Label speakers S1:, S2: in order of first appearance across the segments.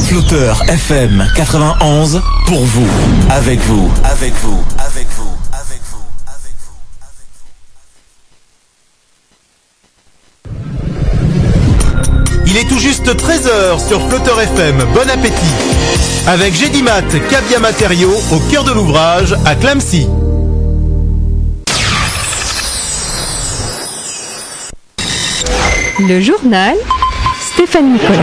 S1: Flotteur FM 91 pour vous, avec vous, avec vous, avec vous, avec vous, avec vous.
S2: Il est tout juste 13h sur Flotteur FM. Bon appétit. Avec Gédimat, Cavia Matériaux, au cœur de l'ouvrage, à Clamecy.
S3: Le journal, Stéphane Nicolas.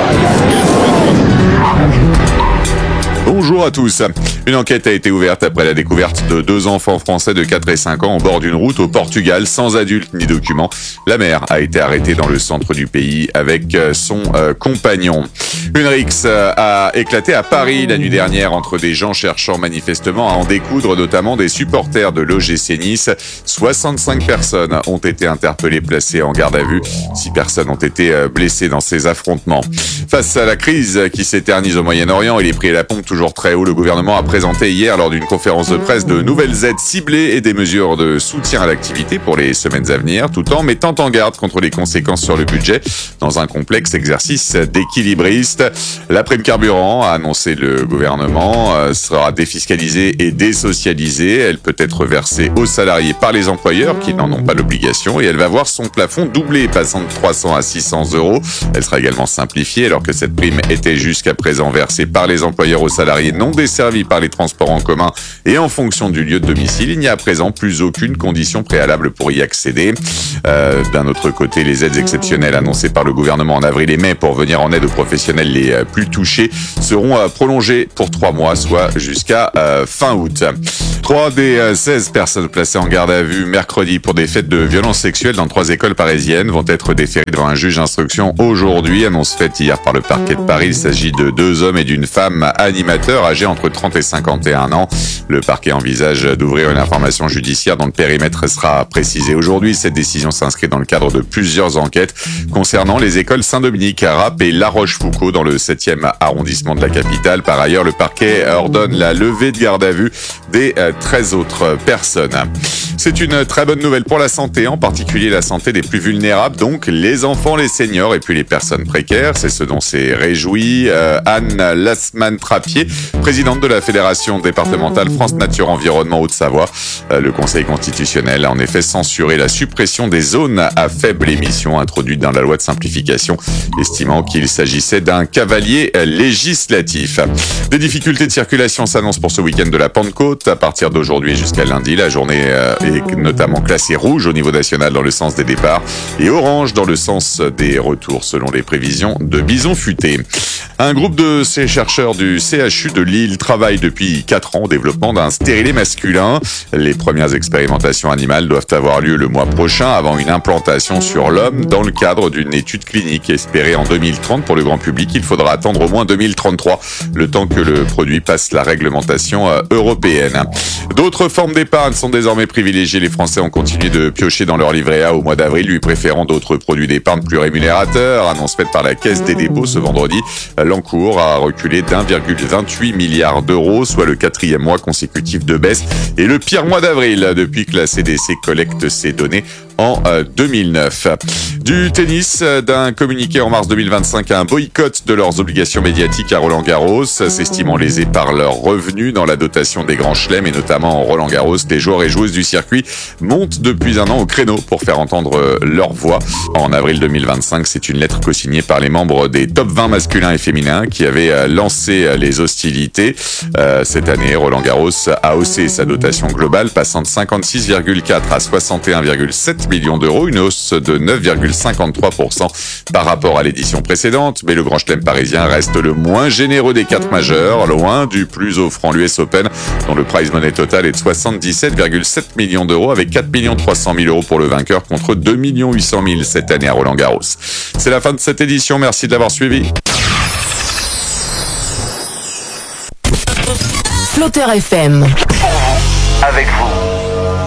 S4: Bonjour à tous. Une enquête a été ouverte après la découverte de 2 enfants français de 4 et 5 ans au bord d'une route au Portugal sans adultes ni documents. La mère a été arrêtée dans le centre du pays avec son compagnon. Une rixe a éclaté à Paris la nuit dernière entre des gens cherchant manifestement à en découdre, notamment des supporters de l'OGC Nice. 65 personnes ont été interpellées, placées en garde à vue. 6 personnes ont été blessées dans ces affrontements. Face à la crise qui s'éternise au Moyen-Orient et les prix à la pompe toujours très hauts, le gouvernement a présenté hier lors d'une conférence de presse de nouvelles aides ciblées et des mesures de soutien à l'activité pour les semaines à venir, tout en mettant en garde contre les conséquences sur le budget dans un complexe exercice d'équilibriste. La prime carburant, a annoncé le gouvernement, sera défiscalisée et désocialisée. Elle peut être versée aux salariés par les employeurs qui n'en ont pas l'obligation et elle va voir son plafond doubler, passant de 300 à 600 euros. Elle sera également simplifiée alors que cette prime était jusqu'à présent versée par les employeurs aux salariés non desservis par les transports en commun et en fonction du lieu de domicile. Il n'y a à présent plus aucune condition préalable pour y accéder. D'un autre côté, les aides exceptionnelles annoncées par le gouvernement en avril et mai pour venir en aide aux professionnels les plus touchés seront prolongées pour 3 mois, soit jusqu'à fin août. 3 des 16 personnes placées en garde à vue mercredi pour des faits de violences sexuelles dans 3 écoles parisiennes vont être déférées devant un juge d'instruction aujourd'hui. Annonce faite hier par le parquet de Paris. Il s'agit de 2 hommes et d'une femme animateurs âgés entre 30 et 51 ans. Le parquet envisage d'ouvrir une information judiciaire dont le périmètre sera précisé aujourd'hui. Cette décision s'inscrit dans le cadre de plusieurs enquêtes concernant les écoles Saint-Dominique, Rapp et La Rochefoucauld dans le 7e arrondissement de la capitale. Par ailleurs, le parquet ordonne la levée de garde à vue des 13 autres personnes. C'est une très bonne nouvelle pour la santé, en particulier la santé des plus vulnérables, donc les enfants, les seniors et puis les personnes précaires. C'est ce dont s'est réjouie Anne Lasman-Trappier, présidente de la Fédération départementale France Nature Environnement Haute-Savoie. Le Conseil constitutionnel a en effet censuré la suppression des zones à faible émission introduite dans la loi de simplification, estimant qu'il s'agissait d'un cavalier législatif. Des difficultés de circulation s'annoncent pour ce week-end de la Pentecôte. À partir d'aujourd'hui jusqu'à lundi, la journée est notamment classée rouge au niveau national dans le sens des départs et orange dans le sens des retours selon les prévisions de Bison Futé. Un groupe de ces chercheurs du CHU de Lille travaille depuis 4 ans au développement d'un stérilet masculin. Les premières expérimentations animales doivent avoir lieu le mois prochain avant une implantation sur l'homme dans le cadre d'une étude clinique espérée en 2030 pour le grand public. Il faudra attendre au moins 2033, le temps que le produit passe la réglementation européenne. D'autres formes d'épargne sont désormais privilégiées. Les Français ont continué de piocher dans leur livret A au mois d'avril, lui préférant d'autres produits d'épargne plus rémunérateurs. Annonce faite par la Caisse des dépôts ce vendredi. L'encours a reculé d'1,28 milliard d'euros, soit le 4e mois consécutif de baisse et le pire mois d'avril depuis que la CDC collecte ces données en 2009. Du tennis, d'un communiqué en mars 2025 à un boycott de leurs obligations médiatiques à Roland-Garros, s'estimant lésés par leurs revenus dans la dotation des grands chelems et notamment en Roland-Garros. Les joueurs et joueuses du circuit montent depuis un an au créneau pour faire entendre leur voix. En avril 2025, c'est une lettre co-signée par les membres des top 20 masculins et féminins qui avaient lancé les hostilités. Cette année, Roland-Garros a haussé sa dotation globale, passant de 56,4 à 61,7 millions d'euros, une hausse de 9,53% par rapport à l'édition précédente. Mais le Grand Chelem parisien reste le moins généreux des 4 majeurs, loin du plus offrant l'US Open, dont le prize money total est de 77,7 millions d'euros, avec 4 300 000 euros pour le vainqueur contre 2 800 000 cette année à Roland-Garros. C'est la fin de cette édition, merci de l'avoir suivi.
S5: Flotteur FM.
S1: Avec vous.